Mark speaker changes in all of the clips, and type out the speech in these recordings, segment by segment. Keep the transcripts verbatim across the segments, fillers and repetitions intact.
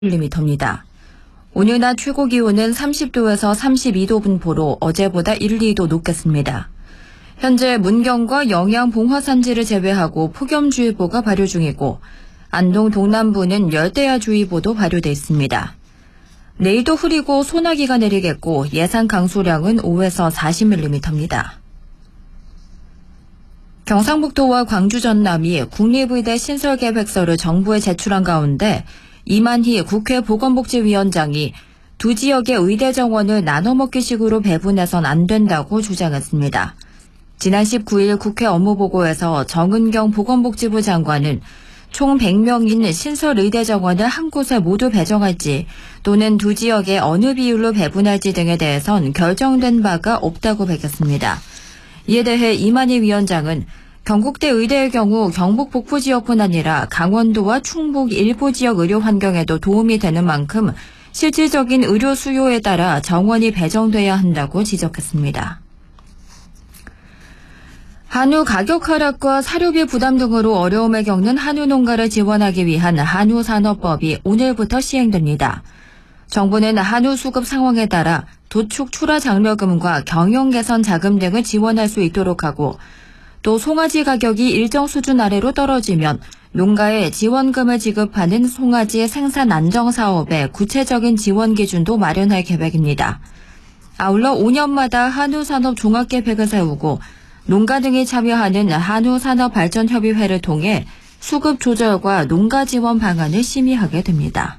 Speaker 1: 밀리미터입니다. 오늘 낮 최고 기온은 삼십 도에서 삼십이 도 분포로 어제보다 일, 이 도 높겠습니다. 현재 문경과 영양 봉화산지를 제외하고 폭염주의보가 발효 중이고 안동 동남부는 열대야주의보도 발효돼 있습니다. 내일도 흐리고 소나기가 내리겠고 예상 강수량은 오에서 사십 밀리미터입니다. 경상북도와 광주 전남이 국립의대 신설계획서를 정부에 제출한 가운데 이만희 국회 보건복지위원장이 두 지역의 의대 정원을 나눠먹기식으로 배분해선 안 된다고 주장했습니다. 지난 십구 일 국회 업무보고에서 정은경 보건복지부 장관은 총 백 명인 신설의대 정원을 한 곳에 모두 배정할지 또는 두 지역에 어느 비율로 배분할지 등에 대해선 결정된 바가 없다고 밝혔습니다. 이에 대해 이만희 위원장은 경북대 의대의 경우 경북 북부 지역뿐 아니라 강원도와 충북 일부 지역 의료 환경에도 도움이 되는 만큼 실질적인 의료 수요에 따라 정원이 배정돼야 한다고 지적했습니다. 한우 가격 하락과 사료비 부담 등으로 어려움을 겪는 한우 농가를 지원하기 위한 한우산업법이 오늘부터 시행됩니다. 정부는 한우 수급 상황에 따라 도축 출하 장려금과 경영 개선 자금 등을 지원할 수 있도록 하고 또 송아지 가격이 일정 수준 아래로 떨어지면 농가에 지원금을 지급하는 송아지 생산 안정 사업에 구체적인 지원 기준도 마련할 계획입니다. 아울러 오 년마다 한우산업 종합계획을 세우고 농가 등이 참여하는 한우산업발전협의회를 통해 수급 조절과 농가 지원 방안을 심의하게 됩니다.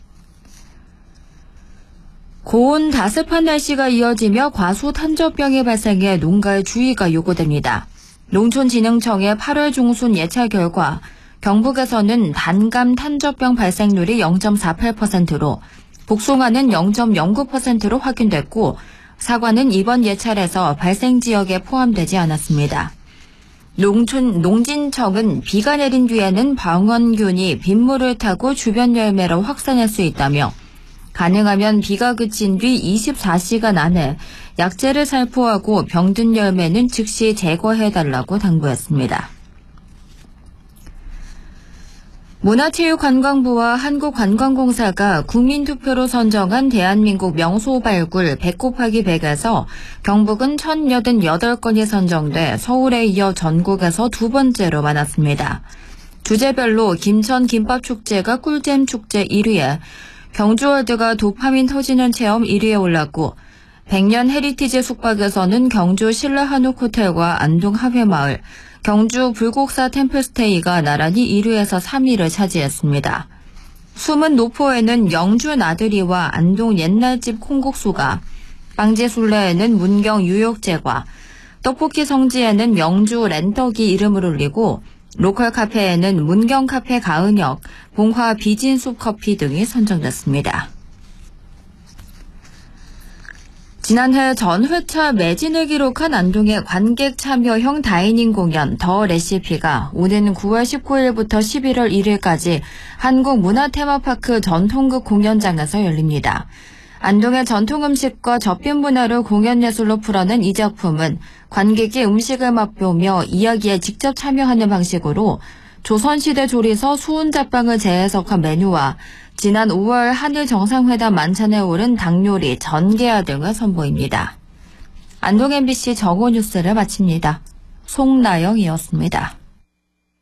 Speaker 1: 고온 다습한 날씨가 이어지며 과수 탄저병이 발생해 농가에 주의가 요구됩니다. 농촌진흥청의 팔월 중순 예찰 결과 경북에서는 단감 탄저병 발생률이 영 점 사팔 퍼센트로 복숭아는 영 점 영구 퍼센트로 확인됐고 사과는 이번 예찰에서 발생 지역에 포함되지 않았습니다. 농촌, 농진청은 비가 내린 뒤에는 방원균이 빗물을 타고 주변 열매로 확산할 수 있다며 가능하면 비가 그친 뒤 이십사 시간 안에 약재를 살포하고 병든 열매는 즉시 제거해달라고 당부했습니다. 문화체육관광부와 한국관광공사가 국민투표로 선정한 대한민국 명소 발굴 백 곱하기 백에서 경북은 천팔십팔 건이 선정돼 서울에 이어 전국에서 두 번째로 많았습니다. 주제별로 김천 김밥축제가 꿀잼 축제 일 위에 경주월드가 도파민 터지는 체험 일 위에 올랐고 백년 헤리티지 숙박에서는 경주 신라 한옥 호텔과 안동 하회마을, 경주 불국사 템플스테이가 나란히 일 위에서 삼 위를 차지했습니다. 숨은 노포에는 영주 나들이와 안동 옛날집 콩국수가, 빵지술래에는 문경 유욕제과, 떡볶이 성지에는 영주 렌떡이 이름을 올리고 로컬 카페에는 문경 카페 가은역, 봉화 비진숲 커피 등이 선정됐습니다. 지난해 전회차 매진을 기록한 안동의 관객 참여형 다이닝 공연 더 레시피가 오는 구월 십구일부터 십일월 일일까지 한국문화테마파크 전통극 공연장에서 열립니다. 안동의 전통음식과 젖빛 문화를 공연예술로 풀어낸 이 작품은 관객이 음식을 맛보며 이야기에 직접 참여하는 방식으로 조선시대 조리서 수은자빵을 재해석한 메뉴와 지난 오월 한일 정상회담 만찬에 오른 닭요리, 전개화 등을 선보입니다. 안동 엠비씨 정오 뉴스를 마칩니다. 송나영이었습니다.